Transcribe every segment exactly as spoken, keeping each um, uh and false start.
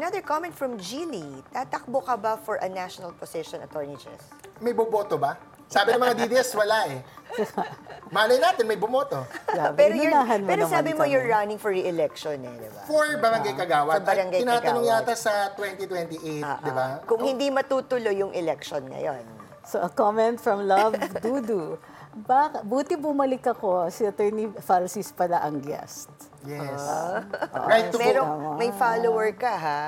another comment from Gilly. Tatakbo ka ba for a national position, Attorney Jess? May boboto ba? Sabi ng mga D D S, wala eh. Malay natin, may bumoto. Grabe, pero you're, inunahan mo pero naman sabi mo kami. you're running for re-election eh, di ba? For Barangay Kagawad. For Barangay At tinatanong Kagawad. yata sa twenty twenty-eight, Ah, di ba? ah. Kung hindi matutuloy yung election ngayon. So, a comment from Love Dudu. Bak buti bumalik ako, si Attorney Falsis pala ang guest. Yes. Ah. Right to Pero vote. may follower ka ha.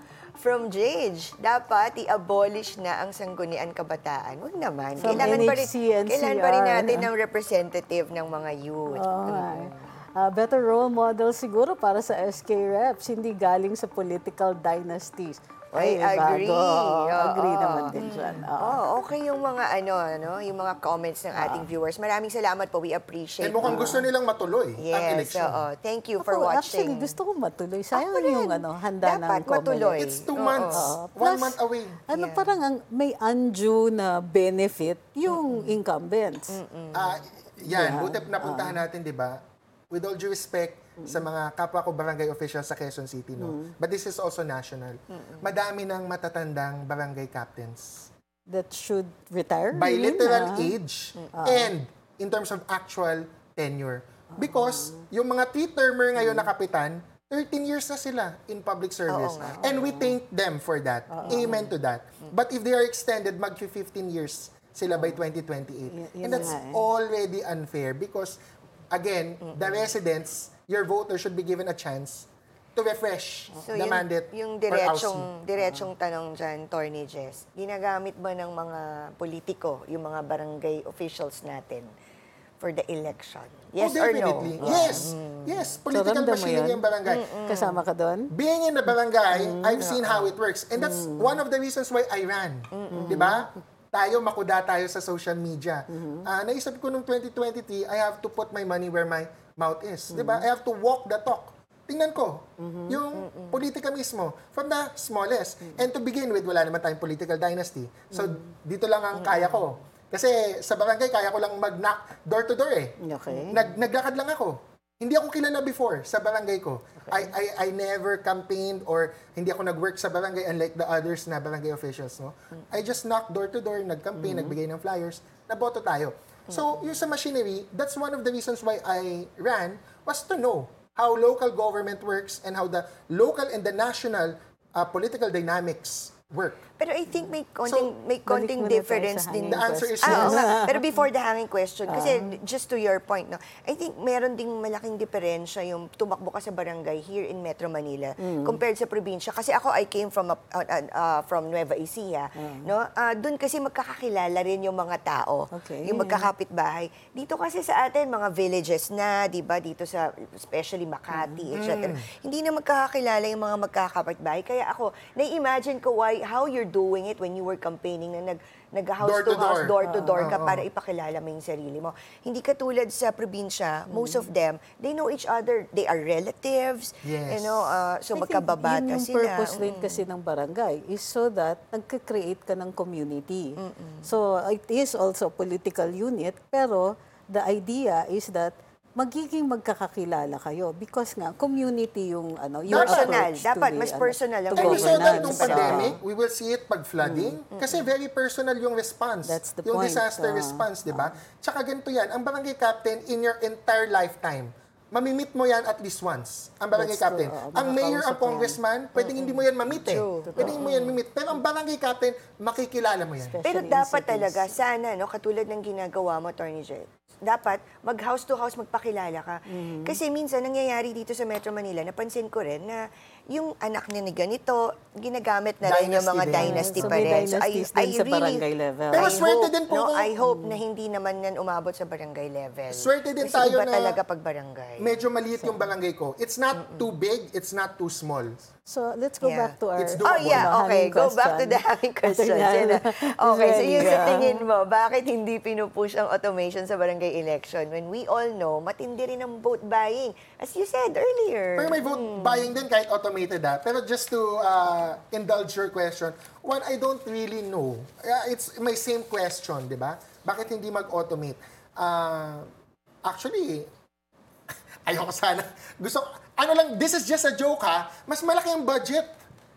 From Jage, dapat i-abolish na ang sanggunian kabataan. Huwag naman. From Kailangan pa rin, N H C, N C R. kailangan pa rin natin ng representative ng mga youth. Oh, uh, better role model siguro para sa S K reps, hindi galing sa political dynasties. I Ay, agree. bago. Oo. Agree naman din dyan. Oo. Oh, okay yung mga ano, ano, yung mga comments ng ating viewers. Maraming salamat po. We appreciate And mukhang you. gusto nilang matuloy ang Yes, election. oo. Thank you for Ako, watching. Actually, gusto ko matuloy. Sayang Ako rin. yung ano, handa Dapat ng Comelec. matuloy. It's two Oo. months. Oo. One Plus, month away. Ano, Yeah. parang ang, may undue na benefit yung incumbents. Ah, yan, buti napuntahan natin, di ba? With all due respect sa mga kapwa ko barangay officials sa Quezon City, no? But this is also national. Madami ng matatandang barangay captains. That should retire. By you mean, literal ah? age and in terms of actual tenure. Because yung mga three-termer ngayon na kapitan, thirteen years na sila in public service. Oo nga. And we thank them for that. Amen to that. But if they are extended, mag-fifteen years sila by twenty twenty-eight. Y- yun And that's nga eh. already unfair because, again, the residents, your voter should be given a chance to refresh So the yung, mandate yung for diretsong, ousting. diretsong tanong dyan, Attorney Jess, ginagamit ba ng mga politiko, yung mga barangay officials natin for the election? Yes oh, or no? definitely. Yes. Yes. Political ramdam mo machinery yun? ang barangay. Kasama ka doon? Being in the barangay, I've seen how it works. And that's one of the reasons why I ran. Di ba? Tayo, makuda tayo sa social media. Ah, naisip ko nung twenty twenty-three, I have to put my money where my mouth is. Di ba? I have to walk the talk. Tingnan ko, yung politika mismo, from the smallest. And to begin with, wala naman tayong political dynasty. So, dito lang ang kaya ko. Kasi sa barangay, kaya ko lang mag-knock door to door eh. Okay. Nag naglakad lang ako. Hindi ako kilala before sa barangay ko. I, I I never campaigned or hindi ako nag-work sa barangay unlike the others na barangay officials, no? I just knocked door to door, nag-campaign, nagbigay ng flyers, naboto tayo. So, yung sa machinery, that's one of the reasons why I ran was to know how local government works and how the local and the national uh, political dynamics work. Pero I think may konting, So, may konting balik muna tayo difference sa din. hanging The answer is Ah, oo yes. nga. Pero before the hanging question, kasi just to your point, no, I think meron ding malaking diferensya yung tumakbo ka sa barangay here in Metro Manila compared sa probinsya. Kasi ako, I came from a, uh, uh, from Nueva Ecija. No? Uh, Doon kasi magkakakilala rin yung mga tao, Okay. yung magkakapitbahay. Dito kasi sa atin, mga villages na, di ba, dito sa, especially Makati, et cetera. Hindi na magkakakilala yung mga magkakapitbahay. Kaya ako, nai-imagine ko why, how you're doing it when you were campaigning na nag nag-house Door to, to house, door. door to door ka Oo. para ipakilala mo yung sarili mo. Hindi katulad sa probinsya, most of them, they know each other. They are relatives. Yes. You know, uh, so I think magkababata yun yung sila. purpose rin Mm. kasi ng barangay is so that nagka-create ka ng community. So it is also a political unit, pero the idea is that magiging magkakakilala kayo because nga community yung ano yung Personal. approach to Dapat the, mas ano, personal ang to And we saw that governance. nung governance. pandemic, we will see it pag flooding. Kasi very personal yung response. That's the yung point. disaster Ah. response, di ba? Tsaka ganito yan, ang barangay captain in your entire lifetime, mamimit mo yan at least once, ang barangay That's captain. true. Oo, Ang mayor, ang makakausap mo yan. congressman, pwedeng hindi mo yan mamit eh. True. Pwedeng mo yan mamit. Pero ang barangay captain, makikilala mo yan. Pero Especially in dapat cities. talaga, sana, no, katulad ng ginagawa mo, Attorney Jay, dapat mag-house to house magpakilala ka. Kasi minsan, nangyayari dito sa Metro Manila, napansin ko rin na yung anak niya ni ganito, ginagamit na rin yung Dynasty mga din. dynasty So, pa may rin. dynasties din sa barangay level. Pero I swerte hope, din po no, kung- I hope na hindi naman yan umabot sa barangay level. Swerte din Kasi tayo iba na talaga pag barangay. medyo maliit yung barangay ko. It's not too big, it's not too small. So let's go Yeah. back to our It's Oh doable. yeah, ano, okay. hanging Go back to question. the hanging questions. Ayan. Yan na. Okay, so Ready yun sa ka? tingin mo, bakit hindi pinupush ang automation sa barangay election when we all know matindi rin ang vote buying? As you said earlier. Pero may vote buying din kahit automated ha. Pero just to uh, indulge your question, one, I don't really know. Uh, it's my same question, di ba? Bakit hindi mag-automate? Uh, actually, ayoko sana. Gusto, ano lang, this is just a joke ha. Mas malaki ang budget.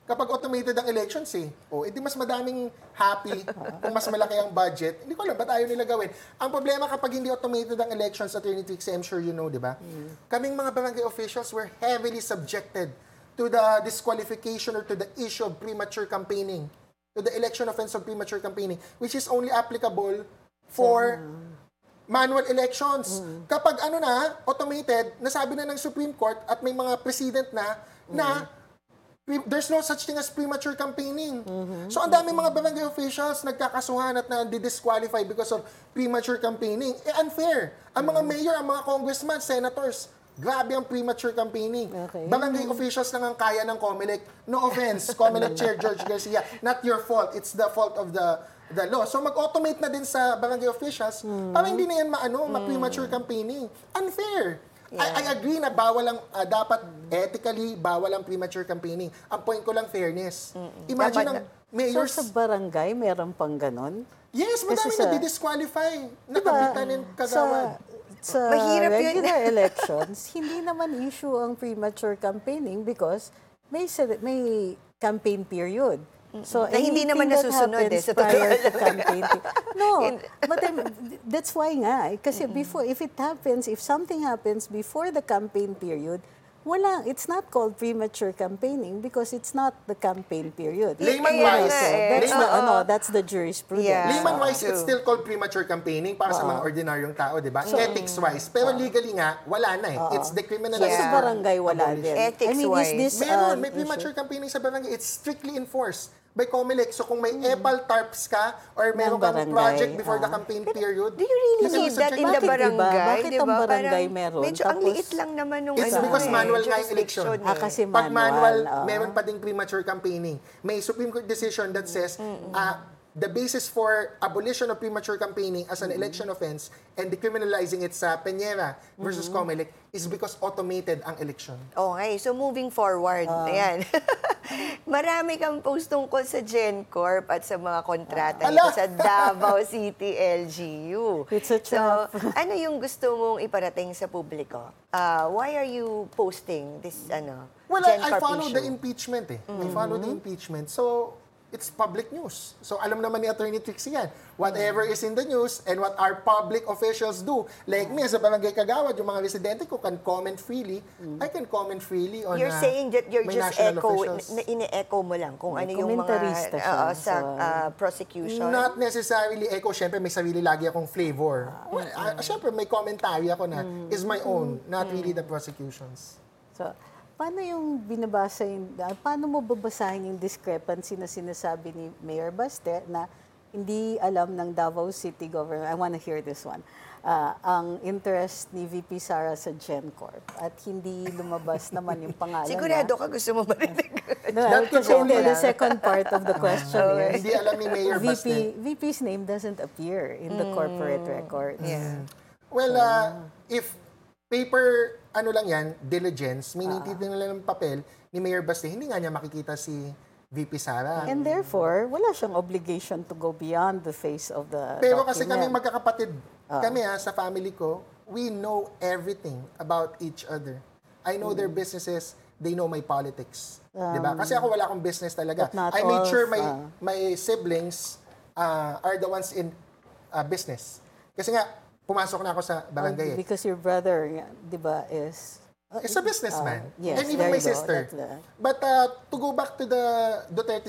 kapag automated ang elections eh. O, edi mas madaming happy kung mas malaki ang budget. Hindi ko alam, ba't ayaw nila gawin? Ang problema kapag hindi automated ang elections, Attorney Trixie, I'm sure you know, di ba? Kaming mga barangay officials were heavily subjected to the disqualification or to the issue of premature campaigning, to the election offense of premature campaigning, which is only applicable for manual elections. Kapag ano na, automated, nasabi na ng Supreme Court at may mga president na, na there's no such thing as premature campaigning. So, ang daming mga barangay officials nagkakasuhan at na-disqualify because of premature campaigning. Eh, unfair. Ang mga mayor, ang mga congressmen, senators, grabe ang premature campaigning. Okay. Barangay officials lang ang kaya ng COMELEC. No offense, COMELEC Chair George Garcia. Not your fault. It's the fault of the the law. So, mag-automate na din sa barangay officials para hindi na yan maano, ma-premature campaigning. Unfair. I, I agree na bawal ang, ah, dapat ethically, bawal ang premature campaigning. Ang point ko lang, fairness. Imagine ang Dapat mayors... So sa barangay, meron pang ganon? yes, madami Kasi sa- na di-disqualify. Nakabitan ng kagawad. Sa, sa Mahirap yun. regular elections, hindi naman issue ang premature campaigning because may se- may campaign period. So Na hindi anything naman that nasusunod eh, happens sa totoo prior to lang. campaign pe- No, but then, that's why nga. eh. Kasi before, if it happens, if something happens before the campaign period, wala, it's not called premature campaigning because it's not the campaign period. Layman Kaya wise, nga So, eh. that's the, Oo. ano, that's the jurisprudence. Yeah. Layman-wise, True. it's still called premature campaigning para sa mga ordinaryong tao, di ba? Ethics-wise. Pero legally nga, wala na eh. It's So decriminalized. sa Yeah. barangay, wala din. I mean, is Ethics-wise. this... Meron, uh, may premature campaigning sa barangay. It's strictly enforced by COMELEC. So kung may EPAL TARPs ka or meron kang barangay, project before the ah. campaign period, Do you really kasi need that in the Bakit iba? barangay? Bakit Di ang ba? barangay Parang meron? Medyo ang Tapos- liit lang naman nung It's ano because eh, manual nga yung jurisdiction election. eh. Ah, kasi Pag manual. manual, oo. meron pa ding premature campaigning. May Supreme Court decision that says uh, the basis for abolition of premature campaigning as an election offense and decriminalizing it sa Peñera versus COMELEC is because automated ang election. Okay, so moving forward, Ah. ayan. Marami kang post tungkol sa GenCorp at sa mga kontrata Ah. nito Ala! sa Davao City L G U. It's a So, trap. ano yung gusto mong iparating sa publiko? Uh, why are you posting this ano Well, I, I GenCorp follow issue? the impeachment eh. I follow the impeachment. So, it's public news. So, alam naman ni Attorney Trixie yan. Whatever is in the news and what our public officials do. Like me, as a barangay kagawad, yung mga residente ko can comment freely. I can comment freely on You're uh, saying that you're my just national echo, officials. na ine-echo mo lang kung ano yung mga Komentarista siya. uh, sa So, uh, prosecution. Not necessarily echo. Siyempre, may sarili lagi akong flavor. Well, uh, Siyempre, may commentary ako na is my own, not really the prosecution's. So, paano yung binabasa yung, ah, paano mo babasahin yung discrepancy na sinasabi ni Mayor Baste na hindi alam ng Davao City government, I want to hear this one, ah, ang interest ni V P Sara sa GenCorp at hindi lumabas naman yung pangalan Sigurado niya. ka gusto mo marinig. No, That could kasi only- the second part of the question is, Hindi alam ni Mayor V P, Baste. V P's name doesn't appear in the corporate records. Yeah. Well, uh, if paper, ano lang yan, diligence, meaning titignan lang ng papel ni Mayor Baste, hindi nga niya makikita si V P Sara. And therefore, wala siyang obligation to go beyond the face of the Pero kasi kami document. magkakapatid, kami ha, sa family ko, we know everything about each other. I know their businesses, they know my politics. 'Di ba? Kasi ako wala akong business talaga. But not I made all, sure my uh, my siblings uh, are the ones in uh, business. Kasi nga, pumasok na ako sa barangay eh. Because your brother, nga, di ba, is... Is a businessman. Uh, yes, And even there my you go. sister. That's the- But uh, to go back to the Duterte